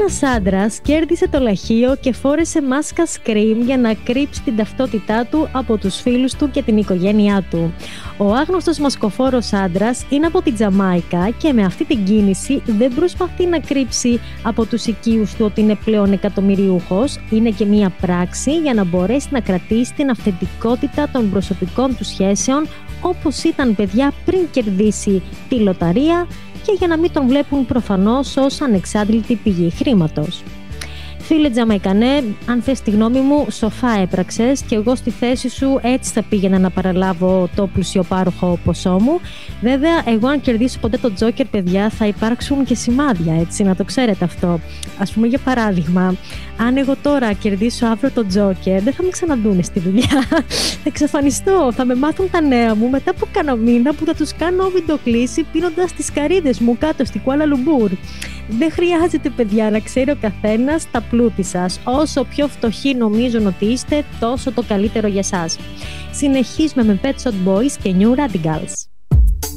Ένας άντρας κέρδισε το λαχείο και φόρεσε μάσκα Scream για να κρύψει την ταυτότητά του από τους φίλους του και την οικογένειά του. Ο άγνωστος μασκοφόρος άντρας είναι από την Τζαμάικα και με αυτή την κίνηση δεν προσπαθεί να κρύψει από τους οικείους του ότι είναι πλέον εκατομμυριούχος. Είναι και μία πράξη για να μπορέσει να κρατήσει την αυθεντικότητα των προσωπικών του σχέσεων όπως ήταν παιδιά πριν κερδίσει τη λοταρία και για να μην τον βλέπουν προφανώς ως ανεξάντλητη πηγή χρήματος. Φίλε Τζαμαϊκανέ, αν θες τη γνώμη μου, σοφά έπραξες και εγώ στη θέση σου έτσι θα πήγαινα να παραλάβω το πλουσιοπάροχο ποσό μου. Βέβαια, εγώ αν κερδίσω ποτέ το Τζόκερ, παιδιά, θα υπάρξουν και σημάδια, έτσι, να το ξέρετε αυτό. Ας πούμε, για παράδειγμα, αν εγώ τώρα κερδίσω αύριο το Τζόκερ, δεν θα με ξαναδούνε στη δουλειά. Θα εξαφανιστώ, θα με μάθουν τα νέα μου μετά από κάνα μήνα που θα τους κάνω βιντεοκλήση πίνοντας τις καρύδες μου κάτω στη Κουάλα Λουμπούρ. Δεν χρειάζεται, παιδιά, να ξέρει ο καθένας τα πλούτη σας. Όσο πιο φτωχοί νομίζουν ότι είστε, τόσο το καλύτερο για σας. Συνεχίζουμε με Pet Shop Boys και New Radicals.